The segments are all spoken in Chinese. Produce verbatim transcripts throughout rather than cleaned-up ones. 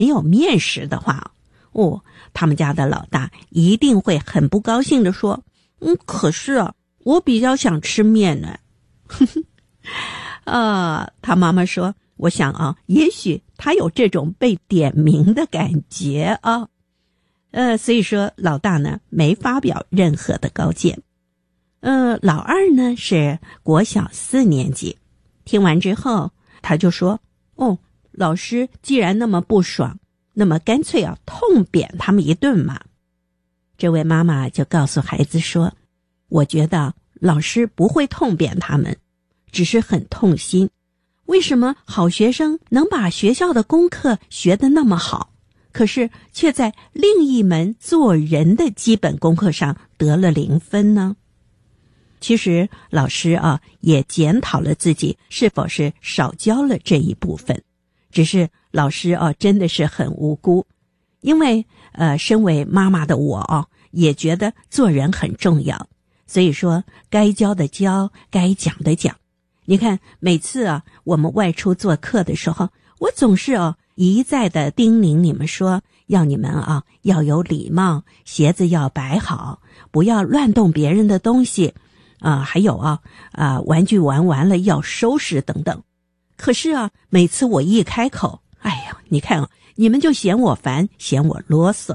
没有面食的话，哦，他们家的老大一定会很不高兴地说，嗯，可是啊，我比较想吃面呢。啊，他妈妈说，我想啊，也许他有这种被点名的感觉啊。呃，所以说老大呢没发表任何的高见。呃，老二呢是国小四年级，听完之后他就说，哦，老师既然那么不爽，那么干脆啊痛扁他们一顿嘛。这位妈妈就告诉孩子说，我觉得老师不会痛扁他们，只是很痛心，为什么好学生能把学校的功课学得那么好，可是却在另一门做人的基本功课上得了零分呢？其实老师啊也检讨了自己是否是少教了这一部分，只是老师啊真的是很无辜，因为呃身为妈妈的我啊也觉得做人很重要，所以说该教的教，该讲的讲。你看每次啊我们外出做客的时候，我总是哦一再的叮咛你们说，要你们啊要有礼貌，鞋子要摆好，不要乱动别人的东西啊、呃，还有啊啊、呃、玩具玩完了要收拾等等。可是啊每次我一开口，哎呀，你看啊，你们就嫌我烦，嫌我啰嗦。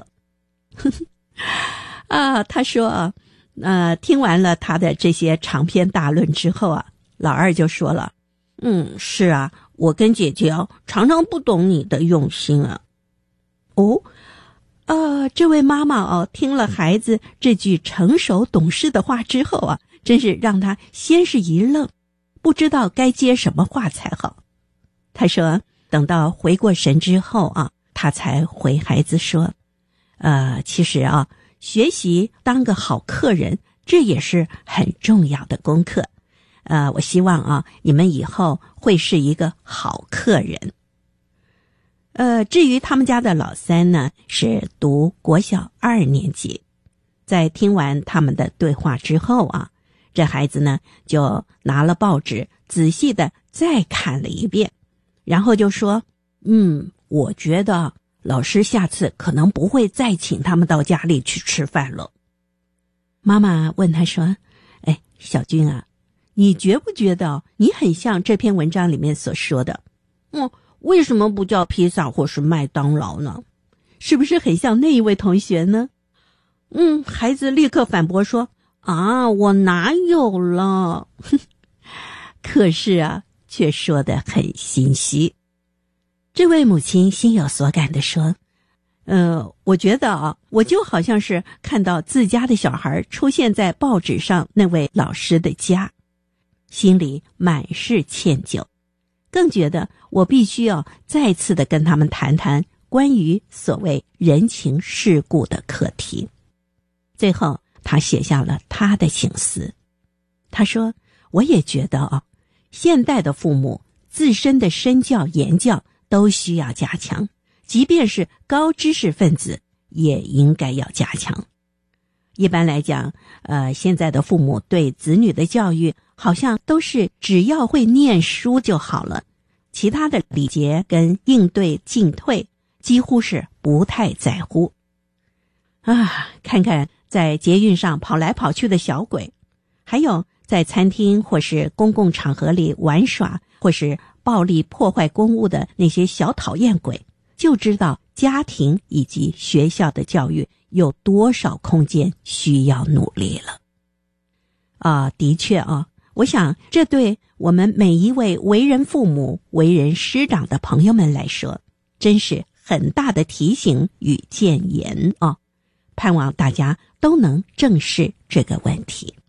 啊，他说啊，呃，听完了他的这些长篇大论之后啊，老二就说了，嗯，是啊，我跟姐姐哦，常常不懂你的用心啊。哦，呃，这位妈妈哦，听了孩子这句成熟懂事的话之后啊，真是让她先是一愣，不知道该接什么话才好。她说，等到回过神之后啊，她才回孩子说，呃，其实啊，学习当个好客人，这也是很重要的功课。呃，我希望啊，你们以后会是一个好客人。呃，至于他们家的老三呢，是读国小二年级。在听完他们的对话之后啊，这孩子呢就拿了报纸仔细的再看了一遍，然后就说，嗯，我觉得老师下次可能不会再请他们到家里去吃饭了。妈妈问他说，哎，小军啊，你觉不觉得你很像这篇文章里面所说的，嗯，为什么不叫披萨或是麦当劳呢？是不是很像那一位同学呢？嗯，孩子立刻反驳说，啊，我哪有了。可是啊，却说得很心虚。这位母亲心有所感地说，呃，我觉得啊，我就好像是看到自家的小孩出现在报纸上那位老师的家，心里满是歉疚，更觉得我必须要再次的跟他们谈谈关于所谓人情世故的课题。最后他写下了他的请思，他说，我也觉得啊，现代的父母自身的身教言教都需要加强，即便是高知识分子也应该要加强。一般来讲，呃，现在的父母对子女的教育好像都是只要会念书就好了，其他的礼节跟应对进退几乎是不太在乎。啊，看看在捷运上跑来跑去的小鬼，还有在餐厅或是公共场合里玩耍或是暴力破坏公物的那些小讨厌鬼，就知道家庭以及学校的教育有多少空间需要努力了。啊，的确啊，我想这对我们每一位为人父母、为人师长的朋友们来说，真是很大的提醒与建言啊！盼望大家都能正视这个问题。